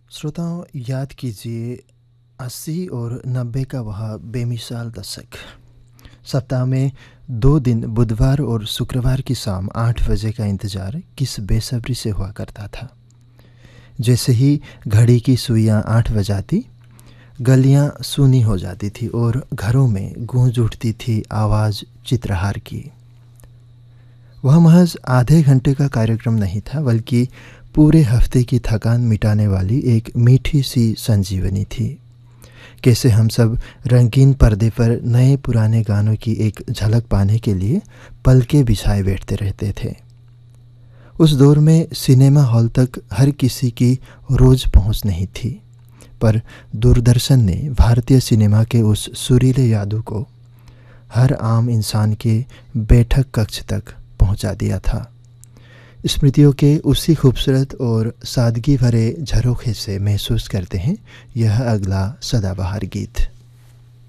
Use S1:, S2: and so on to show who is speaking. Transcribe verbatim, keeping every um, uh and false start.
S1: श्रोताओं, याद कीजिए अस्सी और नब्बे का वह बेमिसाल दशक। सप्ताह में दो दिन बुधवार और शुक्रवार की शाम आठ बजे का इंतज़ार किस बेसब्री से हुआ करता था। जैसे ही घड़ी की सुइयां आठ बजाती, गलियां सूनी हो जाती थी और घरों में गूंज उठती थी आवाज़ चित्रहार की। वह महज आधे घंटे का कार्यक्रम नहीं था, बल्कि पूरे हफ्ते की थकान मिटाने वाली एक मीठी सी संजीवनी थी। कैसे हम सब रंगीन पर्दे पर नए पुराने गानों की एक झलक पाने के लिए पलके बिछाए बैठते रहते थे। उस दौर में सिनेमा हॉल तक हर किसी की रोज़ पहुंच नहीं थी, पर दूरदर्शन ने भारतीय सिनेमा के उस सुरीले यादों को हर आम इंसान के बैठक कक्ष तक पहुंचा दिया था। स्मृतियों के उसी खूबसूरत और सादगी भरे झरोखे से महसूस करते हैं यह अगला सदाबहार गीत।